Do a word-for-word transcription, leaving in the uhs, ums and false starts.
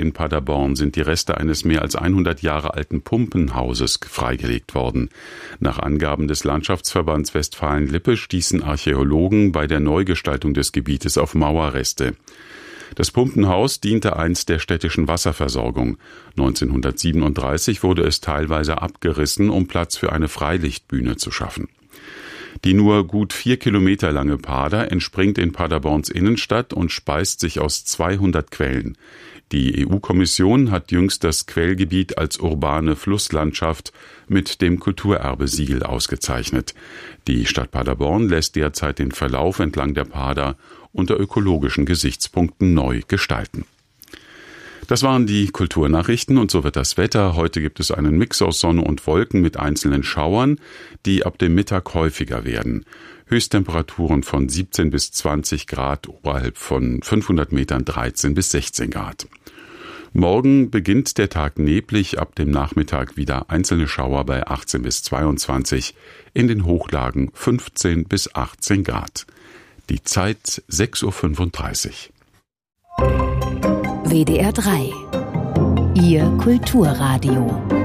in Paderborn sind die Reste eines mehr als hundert Jahre alten Pumpenhauses freigelegt worden. Nach Angaben des Landschaftsverbands Westfalen-Lippe stießen Archäologen bei der Neugestaltung des Gebietes auf Mauerreste. Das Pumpenhaus diente einst der städtischen Wasserversorgung. neunzehnhundertsiebenunddreißig wurde es teilweise abgerissen, um Platz für eine Freilichtbühne zu schaffen. Die nur gut vier Kilometer lange Pader entspringt in Paderborns Innenstadt und speist sich aus zweihundert Quellen. Die E U-Kommission hat jüngst das Quellgebiet als urbane Flusslandschaft mit dem Kulturerbe-Siegel ausgezeichnet. Die Stadt Paderborn lässt derzeit den Verlauf entlang der Pader unter ökologischen Gesichtspunkten neu gestalten. Das waren die Kulturnachrichten und so wird das Wetter. Heute gibt es einen Mix aus Sonne und Wolken mit einzelnen Schauern, die ab dem Mittag häufiger werden. Höchsttemperaturen von siebzehn bis zwanzig Grad, oberhalb von fünfhundert Metern dreizehn bis sechzehn Grad. Morgen beginnt der Tag neblig, ab dem Nachmittag wieder einzelne Schauer bei achtzehn bis zweiundzwanzig, in den Hochlagen fünfzehn bis achtzehn Grad. Die Zeit sechs Uhr fünfunddreißig. W D R drei. Ihr Kulturradio.